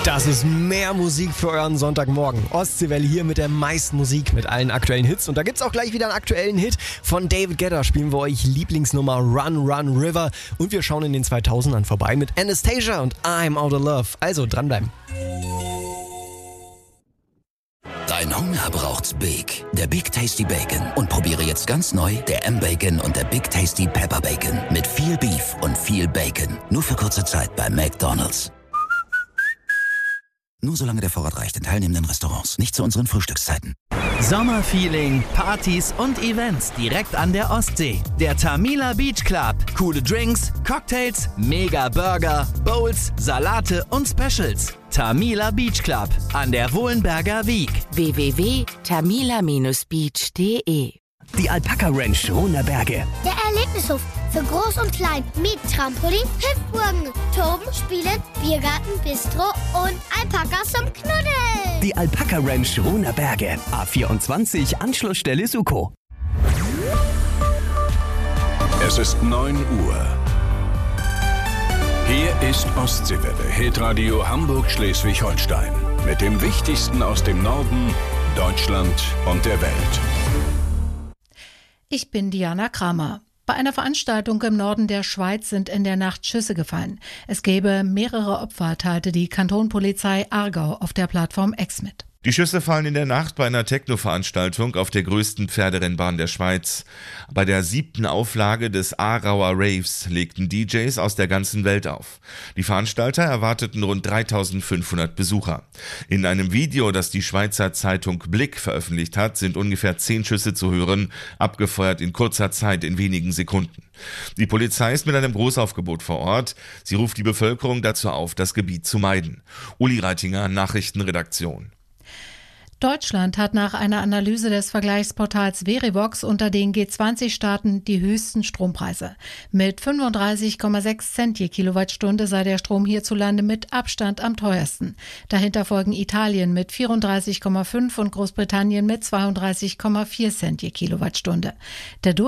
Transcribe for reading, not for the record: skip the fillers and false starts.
Das ist mehr Musik für euren Sonntagmorgen. Ostseewelle hier mit der meisten Musik, mit allen aktuellen Hits. Und da gibt's auch gleich wieder einen aktuellen Hit von David Guetta. Spielen wir euch Lieblingsnummer Run Run River. Und wir schauen in den 2000ern vorbei mit Anastasia und I'm Out of Love. Also dranbleiben. Dein Hunger braucht's Big. Der Big Tasty Bacon. Und probiere jetzt ganz neu der M-Bacon und der Big Tasty Pepper Bacon. Mit viel Beef und viel Bacon. Nur für kurze Zeit bei McDonald's. Nur solange der Vorrat reicht in teilnehmenden Restaurants. Nicht zu unseren Frühstückszeiten. Sommerfeeling, Partys und Events direkt an der Ostsee. Der Tamila Beach Club. Coole Drinks, Cocktails, Mega Burger, Bowls, Salate und Specials. Tamila Beach Club an der Wohlenberger Wiek. www.tamila-beach.de. Die Alpaka Ranch Runerberge. Der Erlebnishof für Groß und Klein mit Trampolin, Hüpfburgen, Toben, Spielen, Biergarten, Bistro und Alpakas zum Knuddeln. Die Alpaka Ranch Runerberge. A24 Anschlussstelle Suko. Es ist 9 Uhr. Hier ist Ostseewelle, Hitradio Hamburg-Schleswig-Holstein. Mit dem Wichtigsten aus dem Norden, Deutschland und der Welt. Ich bin Diana Kramer. Bei einer Veranstaltung im Norden der Schweiz sind in der Nacht Schüsse gefallen. Es gäbe mehrere Opfer, teilte die Kantonpolizei Aargau auf der Plattform X mit. Die Schüsse fallen in der Nacht bei einer Techno-Veranstaltung auf der größten Pferderennbahn der Schweiz. Bei der 7. Auflage des Aarauer Raves legten DJs aus der ganzen Welt auf. Die Veranstalter erwarteten rund 3500 Besucher. In einem Video, das die Schweizer Zeitung Blick veröffentlicht hat, sind ungefähr 10 Schüsse zu hören, abgefeuert in kurzer Zeit in wenigen Sekunden. Die Polizei ist mit einem Großaufgebot vor Ort. Sie ruft die Bevölkerung dazu auf, das Gebiet zu meiden. Uli Reitinger, Nachrichtenredaktion. Deutschland hat nach einer Analyse des Vergleichsportals Verivox unter den G20-Staaten die höchsten Strompreise. Mit 35,6 Cent je Kilowattstunde sei der Strom hierzulande mit Abstand am teuersten. Dahinter folgen Italien mit 34,5 und Großbritannien mit 32,4 Cent je Kilowattstunde. Der